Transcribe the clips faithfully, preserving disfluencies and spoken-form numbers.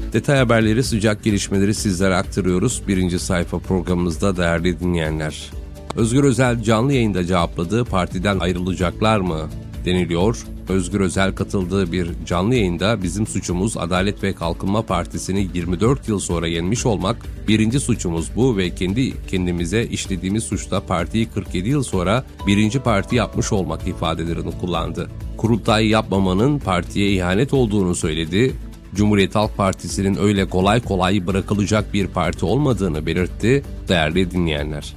Detay haberleri, sıcak gelişmeleri sizlere aktarıyoruz. Birinci sayfa programımızda değerli dinleyenler. Özgür Özel canlı yayında cevapladığı partiden ayrılacaklar mı deniliyor. Özgür Özel katıldığı bir canlı yayında bizim suçumuz Adalet ve Kalkınma Partisi'ni yirmi dört yıl sonra yenmiş olmak, birinci suçumuz bu ve kendi kendimize işlediğimiz suçta partiyi kırk yedi yıl sonra birinci parti yapmış olmak ifadelerini kullandı. Kurultay yapmamanın partiye ihanet olduğunu söyledi. Cumhuriyet Halk Partisi'nin öyle kolay kolay bırakılacak bir parti olmadığını belirtti değerli dinleyenler.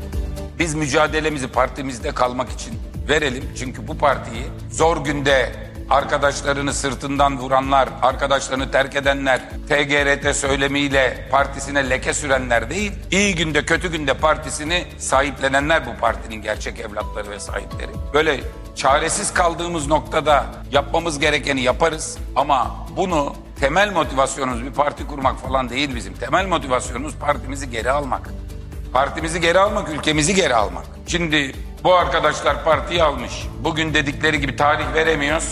Biz mücadelemizi partimizde kalmak için verelim. Çünkü bu partiyi zor günde arkadaşlarını sırtından vuranlar, arkadaşlarını terk edenler, T G R T söylemiyle partisine leke sürenler değil, iyi günde kötü günde partisini sahiplenenler bu partinin gerçek evlatları ve sahipleri. Böyle çaresiz kaldığımız noktada yapmamız gerekeni yaparız ama bunu temel motivasyonumuz bir parti kurmak falan değil bizim. Temel motivasyonumuz partimizi geri almak. Partimizi geri almak, ülkemizi geri almak. Şimdi bu arkadaşlar partiyi almış. Bugün dedikleri gibi tarih veremiyoruz.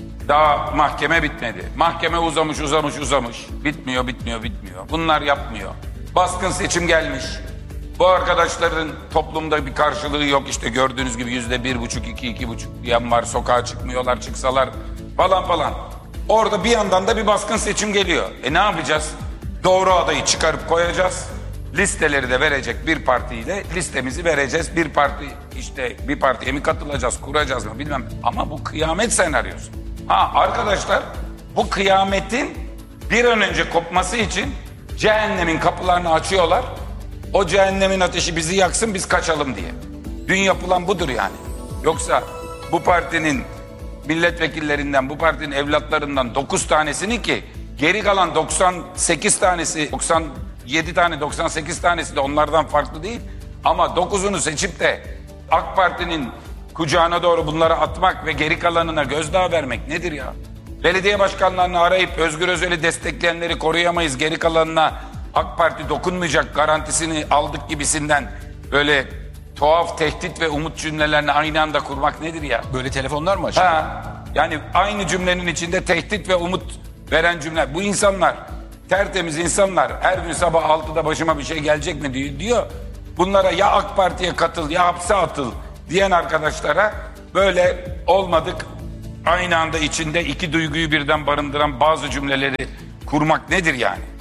Daha mahkeme bitmedi. Mahkeme uzamış, uzamış, uzamış. Bitmiyor, bitmiyor, bitmiyor. Bunlar yapmıyor. Baskın seçim gelmiş. Bu arkadaşların toplumda bir karşılığı yok. İşte gördüğünüz gibi yüzde bir buçuk, iki, iki buçuk diyen var. Sokağa çıkmıyorlar, çıksalar falan falan. Orada bir yandan da bir baskın seçim geliyor. E ne yapacağız? Doğru adayı çıkarıp koyacağız. Listeleri de verecek bir partiyle listemizi vereceğiz. Bir parti işte bir partiye mi katılacağız, kuracağız mı bilmem. Ama bu kıyamet senaryosu. Ha arkadaşlar, bu kıyametin bir an önce kopması için cehennemin kapılarını açıyorlar. O cehennemin ateşi bizi yaksın, biz kaçalım diye. Dün yapılan budur yani. Yoksa bu partinin milletvekillerinden, bu partinin evlatlarından dokuz tanesini ki geri kalan doksan sekiz tanesi, doksan yedi tane, doksan sekiz tanesi de onlardan farklı değil. Ama dokuzunu seçip de AK Parti'nin kucağına doğru bunları atmak ve geri kalanına gözdağı vermek nedir ya? Belediye başkanlarını arayıp Özgür Özel'i destekleyenleri koruyamayız, geri kalanına AK Parti dokunmayacak garantisini aldık gibisinden böyle tuhaf tehdit ve umut cümlelerini aynı anda kurmak nedir ya? Böyle telefonlar mı açıyor? Ha, yani aynı cümlenin içinde tehdit ve umut veren cümle. Bu insanlar tertemiz insanlar, her gün sabah altıda başıma bir şey gelecek mi diyor. diyor. Bunlara ya AK Parti'ye katıl ya hapse atıl diyen arkadaşlara böyle olmadık aynı anda içinde iki duyguyu birden barındıran bazı cümleleri kurmak nedir yani?